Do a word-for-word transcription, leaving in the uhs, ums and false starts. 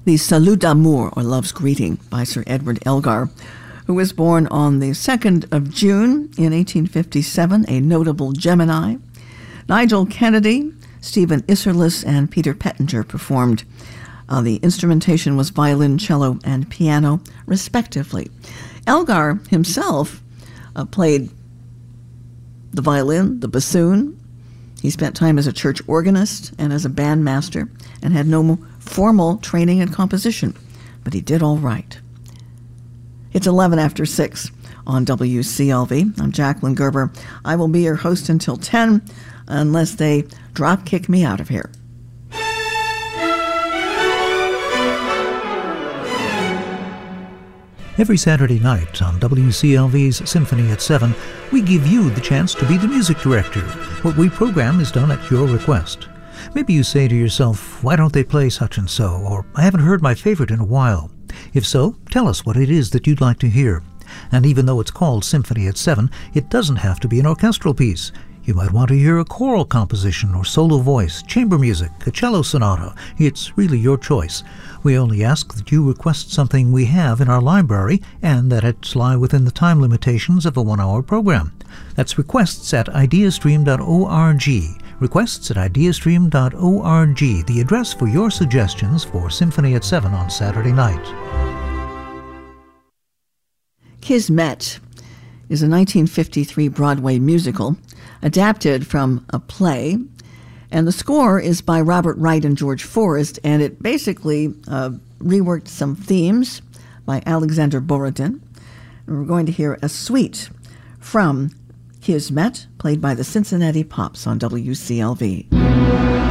the Salut d'amour, or Love's Greeting, by Sir Edward Elgar, who was born on the second of June in eighteen fifty-seven, a notable Gemini. Nigel Kennedy, Stephen Isserlis, and Peter Pettinger performed. Uh, the instrumentation was violin, cello, and piano, respectively. Elgar himself uh, played the violin, the bassoon. He spent time as a church organist and as a bandmaster and had no formal training in composition, but he did all right. It's eleven after six on W C L V. I'm Jacqueline Gerber. I will be your host until ten, unless they drop kick me out of here. Every Saturday night on W C L V's Symphony at seven, we give you the chance to be the music director. What we program is done at your request. Maybe you say to yourself, why don't they play such and so? Or, I haven't heard my favorite in a while. If so, tell us what it is that you'd like to hear. And even though it's called Symphony at seven, it doesn't have to be an orchestral piece. You might want to hear a choral composition or solo voice, chamber music, a cello sonata. It's really your choice. We only ask that you request something we have in our library and that it lie within the time limitations of a one-hour program. That's requests at ideastream dot org. Requests at ideastream dot org, the address for your suggestions for Symphony at seven on Saturday night. Kismet is a nineteen fifty-three Broadway musical adapted from a play, and the score is by Robert Wright and George Forrest, and it basically uh, reworked some themes by Alexander Borodin. And we're going to hear a suite from Kismet, played by the Cincinnati Pops on W C L V.